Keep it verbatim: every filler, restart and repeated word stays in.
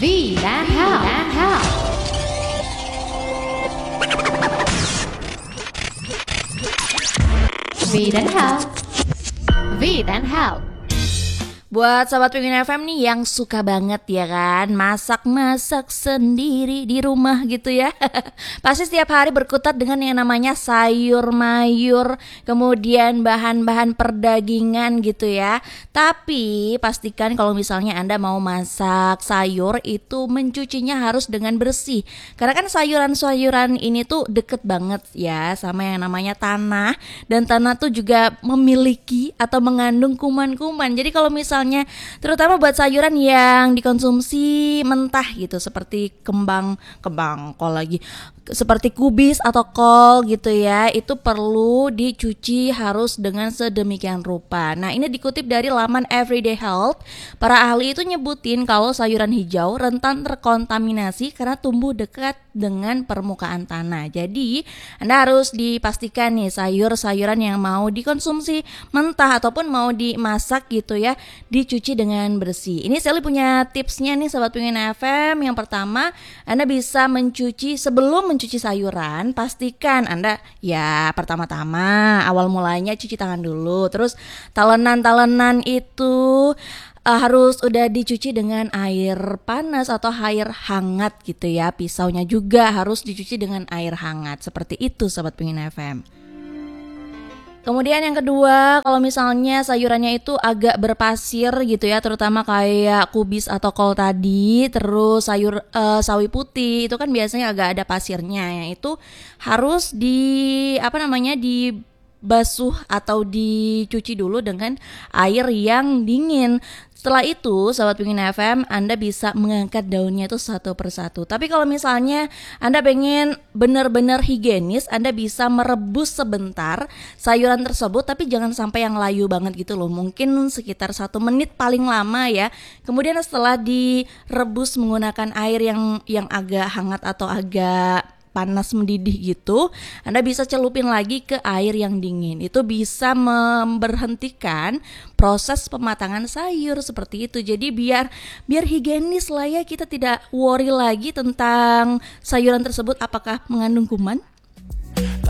V dan Hao. dan Hao. V dan Hao. V dan Hao. Buat sahabat Penguin F M nih yang suka banget ya kan masak-masak sendiri di rumah gitu ya. Pasti setiap hari berkutat dengan yang namanya sayur mayur, kemudian bahan-bahan perdagingan gitu ya. Tapi pastikan kalau misalnya Anda mau masak sayur itu mencucinya harus dengan bersih. Karena kan sayuran-sayuran ini tuh deket banget ya sama yang namanya tanah. Dan tanah tuh juga memiliki atau mengandung kuman-kuman. Jadi kalau misalnya terutama buat sayuran yang dikonsumsi mentah gitu seperti kembang kembang kol lagi seperti kubis atau kol gitu ya, itu perlu dicuci harus dengan sedemikian rupa. Nah, ini dikutip dari laman Everyday Health. Para ahli itu nyebutin kalau sayuran hijau rentan terkontaminasi karena tumbuh dekat dengan permukaan tanah. Jadi, Anda harus dipastikan nih sayur-sayuran yang mau dikonsumsi mentah ataupun mau dimasak gitu ya, dicuci dengan bersih. Ini Sally punya tipsnya nih Sobat Penguin F M. Yang pertama, Anda bisa mencuci sebelum mencuci sayuran, pastikan Anda ya pertama-tama awal mulanya cuci tangan dulu. Terus talenan-talenan itu uh, harus udah dicuci dengan air panas atau air hangat gitu ya. Pisaunya juga harus dicuci dengan air hangat. Seperti itu Sobat Penguin F M. Kemudian yang kedua, kalau misalnya sayurannya itu agak berpasir gitu ya, terutama kayak kubis atau kol tadi, terus sayur uh, sawi putih itu kan biasanya agak ada pasirnya, yang itu harus di apa namanya dibasuh atau dicuci dulu dengan air yang dingin. Setelah itu, Sobat Penguin F M, Anda bisa mengangkat daunnya itu satu persatu. Tapi kalau misalnya Anda pengen benar-benar higienis, Anda bisa merebus sebentar sayuran tersebut, tapi jangan sampai yang layu banget gitu loh. Mungkin sekitar satu menit paling lama ya. Kemudian setelah direbus menggunakan air yang yang agak hangat atau agak panas mendidih gitu, Anda bisa celupin lagi ke air yang dingin. Itu bisa memberhentikan proses pematangan sayur seperti itu. Jadi biar biar higienis lah ya, kita tidak worry lagi tentang sayuran tersebut apakah mengandung kuman